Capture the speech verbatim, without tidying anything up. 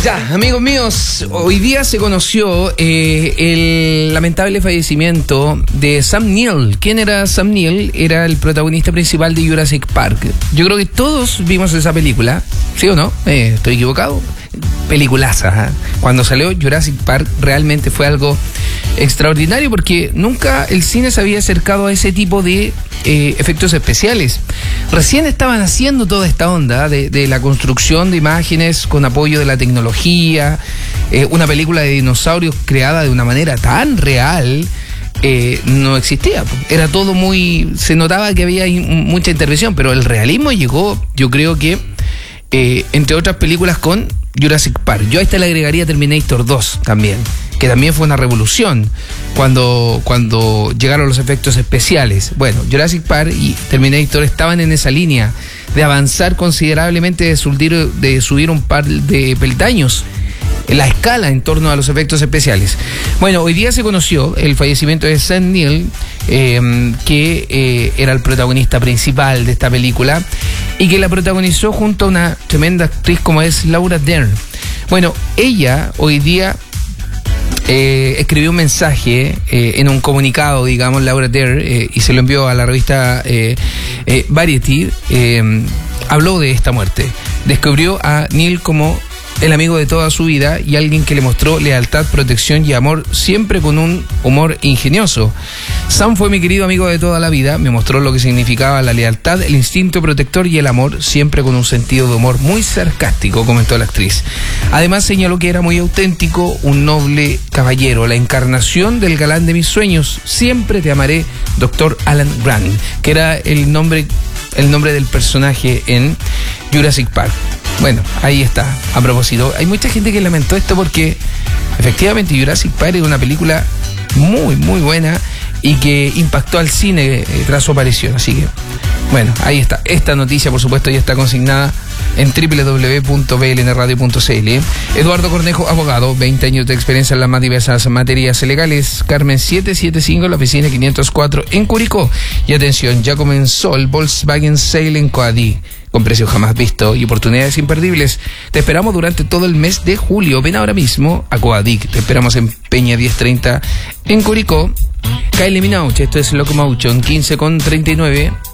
Ya, amigos míos, hoy día se conoció eh, el lamentable fallecimiento de Sam Neill. ¿Quién era Sam Neill? Era el protagonista principal de Jurassic Park. Yo creo que todos vimos esa película, ¿sí o no? Eh, ¿Estoy equivocado? Peliculaza, ¿eh? Cuando salió Jurassic Park realmente fue algo extraordinario porque nunca el cine se había acercado a ese tipo de eh, efectos especiales. Recién estaban haciendo toda esta onda de, de la construcción de imágenes con apoyo de la tecnología, eh, una película de dinosaurios creada de una manera tan real. Eh, no existía, era todo muy, se notaba que había mucha intervención, pero el realismo llegó, yo creo que eh, entre otras películas con Jurassic Park. Yo a esta le agregaría Terminator dos también, que también fue una revolución cuando, cuando llegaron los efectos especiales. Bueno, Jurassic Park y Terminator estaban en esa línea de avanzar considerablemente, de subir, de subir un par de peldaños en la escala en torno a los efectos especiales. Bueno, hoy día se conoció el fallecimiento de Sam Neill, eh, que eh, era el protagonista principal de esta película y que la protagonizó junto a una tremenda actriz como es Laura Dern. Bueno, ella hoy día Eh, escribió un mensaje eh, en un comunicado, digamos, Laura Dern, eh, y se lo envió a la revista eh, eh, Variety. Eh, habló de esta muerte. Descubrió a Neill como el amigo de toda su vida y alguien que le mostró lealtad, protección y amor, siempre con un humor ingenioso. Sam fue mi querido amigo de toda la vida, me mostró lo que significaba la lealtad, el instinto protector y el amor, siempre con un sentido de humor muy sarcástico, comentó la actriz. Además señaló que era muy auténtico, un noble caballero, la encarnación del galán de mis sueños. Siempre te amaré, doctor Alan Grant, que era el nombre, el nombre del personaje en Jurassic Park. Bueno, ahí está. A propósito, hay mucha gente que lamentó esto porque efectivamente Jurassic Park es una película muy, muy buena y que impactó al cine eh, tras su aparición. Así que, bueno, ahí está. Esta noticia, por supuesto, ya está consignada en doble u doble u doble u punto b l n radio punto c l. Eduardo Cornejo, abogado, veinte años de experiencia en las más diversas materias legales. Carmen setecientos setenta y cinco, la oficina quinientos cuatro en Curicó. Y atención, ya comenzó el Volkswagen Sale en Coadí, con precios jamás vistos y oportunidades imperdibles. Te esperamos durante todo el mes de julio. Ven ahora mismo a Coadic. Te esperamos en Peña diez treinta en Curicó. Kylie Minogue, esto es Locomotion, quince con treinta y nueve.